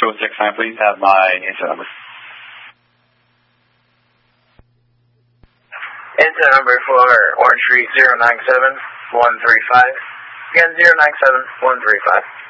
2169, please have my incident number. Incident number for Orange Street 097135. Again, 097135.